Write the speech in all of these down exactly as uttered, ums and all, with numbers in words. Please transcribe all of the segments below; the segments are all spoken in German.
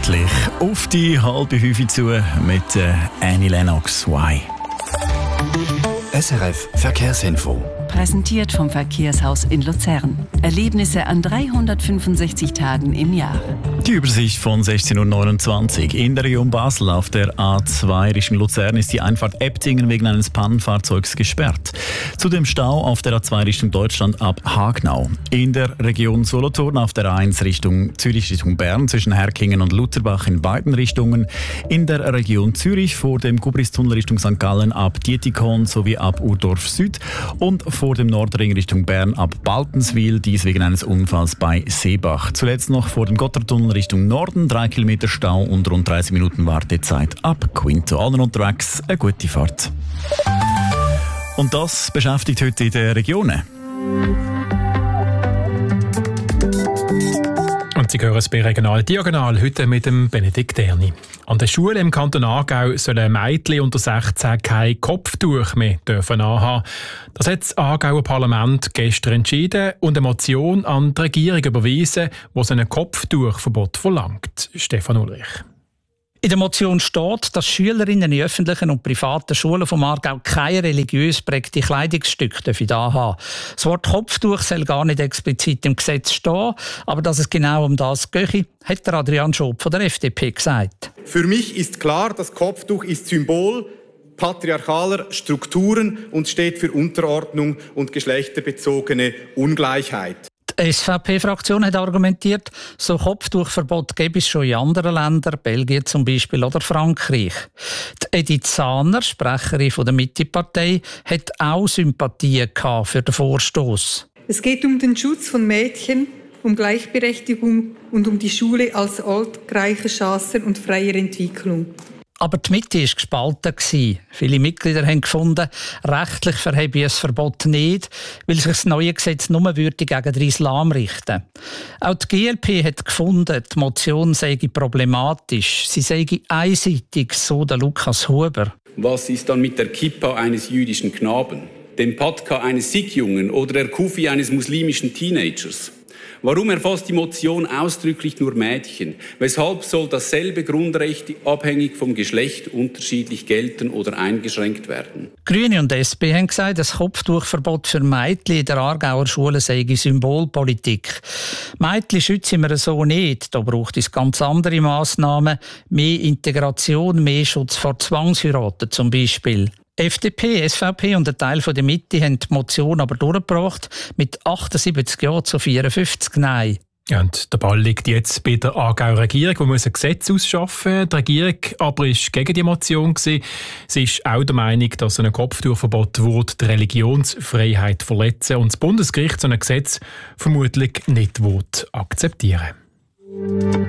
pünktlich auf die halbe Fünfe zu mit äh, Annie Lennox. Why? S R F Verkehrsinfo. Präsentiert vom Verkehrshaus in Luzern. Erlebnisse an dreihundertfünfundsechzig Tagen im Jahr. Die Übersicht von sechzehn Uhr neunundzwanzig. In der Region Basel auf der A zwei Richtung Luzern ist die Einfahrt Ebtingen wegen eines Pannenfahrzeugs gesperrt. Zudem Stau auf der A zwei Richtung Deutschland ab Hagnau. In der Region Solothurn auf der A eins Richtung Zürich Richtung Bern zwischen Herkingen und Lutherbach in beiden Richtungen. In der Region Zürich vor dem Gubristunnel Richtung Sankt Gallen ab Dietikon sowie ab Urdorf Süd und vor dem Nordring Richtung Bern ab Baltenswil, dies wegen eines Unfalls bei Seebach. Zuletzt noch vor dem Gotthardtunnel Richtung Norden, drei Kilometer Stau und rund dreißig Minuten Wartezeit ab Quinto. Allen unterwegs eine gute Fahrt. Und das beschäftigt heute in den Regionen. Und Sie hören es bei Regional Diagonal heute mit dem Benedikt Erni. An der Schule im Kanton Aargau sollen Mädchen unter sechzehn kein Kopftuch mehr dürfen anhaben. Das hat das Aargauer Parlament gestern entschieden und eine Motion an die Regierung überwiesen, die so ein Kopftuchverbot verlangt. Stefan Ulrich. In der Motion steht, dass Schülerinnen in öffentlichen und privaten Schulen vom Aargau keine religiös prägte Kleidungsstücke anhaben. Das Wort Kopftuch soll gar nicht explizit im Gesetz stehen, aber dass es genau um das gehe, hat der Adrian Schob von der F D P gesagt. Für mich ist klar, das Kopftuch ist Symbol patriarchaler Strukturen und steht für Unterordnung und geschlechterbezogene Ungleichheit. Die S V P-Fraktion hat argumentiert, so Kopftuchverbot gäbe es schon in anderen Ländern, Belgien zum Beispiel oder Frankreich. Die Edith Zahner, Sprecherin der Mitte-Partei, hat auch Sympathien für den Vorstoß. Es geht um den Schutz von Mädchen, um Gleichberechtigung und um die Schule als Ort gleicher Chancen und freier Entwicklung. Aber die Mitte war gespalten. Viele Mitglieder haben gefunden, rechtlich verhebe es Verbot nicht, weil sich das neue Gesetz nur würde gegen den Islam richten. Auch die G L P hat gefunden, die Motion sei problematisch. Sie sei einseitig, so der Lukas Huber. Was ist dann mit der Kippa eines jüdischen Knaben, dem Patka eines Sikh-Jungen oder der Kufi eines muslimischen Teenagers? Warum erfasst die Motion ausdrücklich nur Mädchen? Weshalb soll dasselbe Grundrecht abhängig vom Geschlecht unterschiedlich gelten oder eingeschränkt werden? Grüne und S P haben gesagt, das Kopftuchverbot für Mädchen in der Aargauer Schule sei Symbolpolitik. Mädchen schützen wir so nicht. Da braucht es ganz andere Massnahmen. Mehr Integration, mehr Schutz vor Zwangsheiraten zum Beispiel. F D P, S V P und ein Teil der Mitte haben die Motion aber durchgebracht mit achtundsiebzig Ja zu vierundfünfzig Nein. Ja, und der Ball liegt jetzt bei der Aargauer Regierung, die muss ein Gesetz ausschaffen muss. Die Regierung aber ist gegen die Motion gewesen. Sie ist auch der Meinung, dass ein Kopftuchverbot würde die Religionsfreiheit verletzen und das Bundesgericht so ein Gesetz vermutlich nicht akzeptieren will.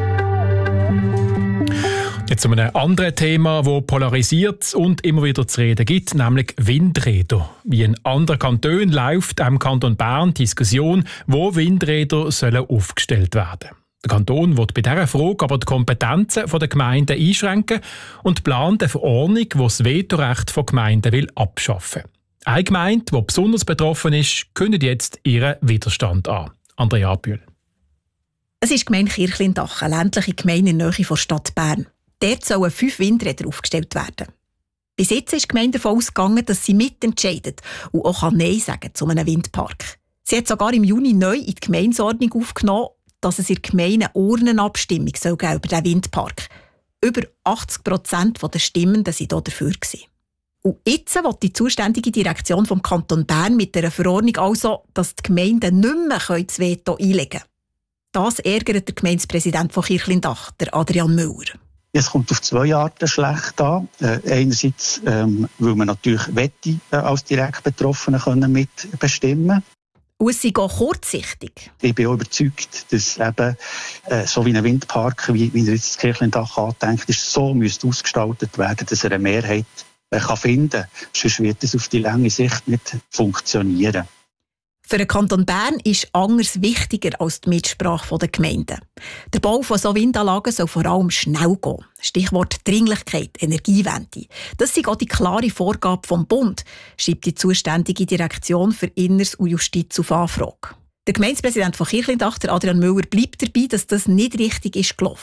Jetzt zu einem anderen Thema, das polarisiert und immer wieder zu reden gibt, nämlich Windräder. Wie in anderen Kantonen läuft auch im Kanton Bern die Diskussion, wo Windräder sollen aufgestellt werden. Der Kanton will bei dieser Frage aber die Kompetenzen der Gemeinden einschränken und plant eine Verordnung, die das Vetorecht von Gemeinden will abschaffen will. Eine Gemeinde, die besonders betroffen ist, kündigt jetzt ihren Widerstand an. Andrea Bühl. Es ist die Gemeinde Kirchlindach, eine ländliche Gemeinde in der Nähe der Stadt Bern. Dort sollen fünf Windräder aufgestellt werden. Bis jetzt ist die Gemeinde davon ausgegangen, dass sie mitentscheidet und auch Nein sagen zu einem Windpark. Sie hat sogar im Juni neu in die Gemeindeordnung aufgenommen, dass es in der Gemeinde eine Urnenabstimmung soll geben über diesen Windpark. Über achtzig Prozent der Stimmenden waren dafür. Und jetzt will die zuständige Direktion vom Kanton Bern mit der Verordnung also, dass die Gemeinden nicht mehr das Veto einlegen können. Das ärgert der Gemeindepräsident von Kirchlindach, der Adrian Müller. Es kommt auf zwei Arten schlecht an. Äh, einerseits, ähm, weil man natürlich Wette äh, als direkt Betroffene können mitbestimmen. Und es ist auch kurzsichtig. Ich bin auch überzeugt, dass eben, äh, so wie ein Windpark, wie, wie er jetzt das Kirchlindach andenkt, ist, so müsste ausgestaltet werden, dass er eine Mehrheit äh, kann finden kann. Sonst wird es auf die lange Sicht nicht funktionieren. Für den Kanton Bern ist anders wichtiger als die Mitsprache der Gemeinden. Der Bau von solchen Windanlagen soll vor allem schnell gehen. Stichwort Dringlichkeit, Energiewende. Das ist auch die klare Vorgabe vom Bund, schreibt die zuständige Direktion für Inneres und Justiz auf Anfrage. Der Gemeindepräsident von Kirchlindach, Adrian Müller, bleibt dabei, dass das nicht richtig ist gelaufen.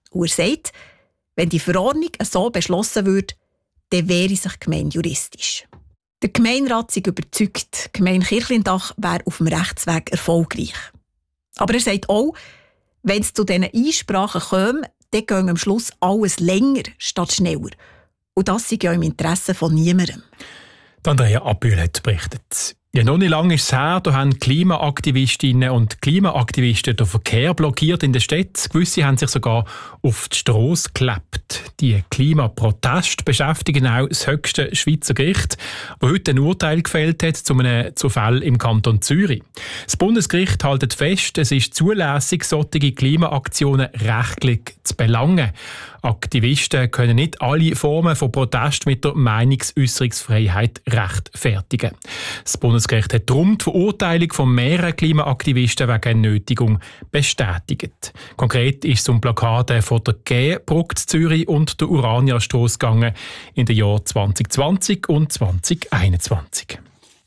Und er sagt, wenn die Verordnung so beschlossen würde, dann wehre sich die Gemeinde juristisch. Der Gemeinderat ist überzeugt, die Gemeinde Kirchlindach wäre auf dem Rechtsweg erfolgreich. Aber er sagt auch, wenn es zu diesen Einsprachen käme, dann gehen am Schluss alles länger statt schneller. Und das ist ja im Interesse von niemandem. Andrea Abbühl hat berichtet. Ja, noch nicht lange ist es her, da haben Klimaaktivistinnen und Klimaaktivisten den Verkehr blockiert in der Stadt. Gewisse haben sich sogar auf die Strasse geklebt. Die Klimaproteste beschäftigen auch das höchste Schweizer Gericht, das heute ein Urteil gefällt hat zu einem zu Fall im Kanton Zürich. Das Bundesgericht hält fest, es ist zulässig, solche Klimaaktionen rechtlich zu belangen. Aktivisten können nicht alle Formen von Protest mit der Meinungsäußerungsfreiheit rechtfertigen. Das Bundesgericht hat darum die Verurteilung von mehreren Klimaaktivisten wegen Nötigung bestätigt. Konkret ist es um Plakate von der G-Brücke Zürich und der Urania-Strasse gegangen in den Jahren zwanzig zwanzig und zwanzig einundzwanzig.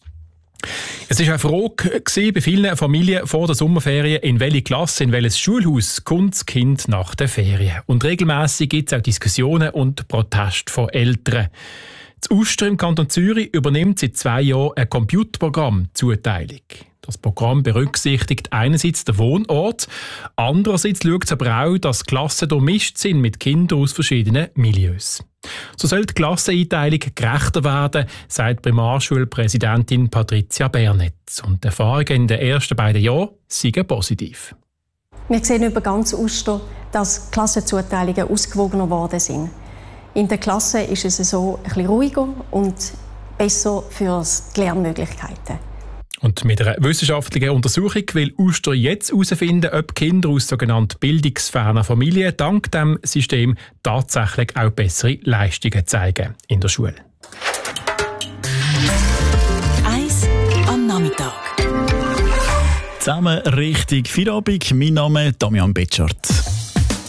Es war eine Frage bei vielen Familien vor der Sommerferien, in welche Klasse, in welches Schulhaus kommt das Kind nach den Ferien. Und regelmässig gibt es auch Diskussionen und Proteste von Eltern. Das Uster im Kanton Zürich übernimmt seit zwei Jahren eine Computerprogramm-Zuteilung. Das Programm berücksichtigt einerseits den Wohnort, andererseits schaut es aber auch, dass Klassen durchmischt sind mit Kindern aus verschiedenen Milieus. So soll die Klasseneinteilung gerechter werden, sagt Primarschulpräsidentin Patricia Bernetz. Und die Erfahrungen in den ersten beiden Jahren sind positiv. Wir sehen über ganz Uster, dass Klassenzuteilungen ausgewogener geworden sind. In der Klasse ist es so ein bisschen ruhiger und besser für die Lernmöglichkeiten. Und mit einer wissenschaftlichen Untersuchung will Uster jetzt herausfinden, ob Kinder aus sogenannten bildungsfernen Familien dank diesem System tatsächlich auch bessere Leistungen zeigen in der Schule. Eins am Nachmittag. Zusammen richtig Feierabend. Mein Name ist Damian Betschart.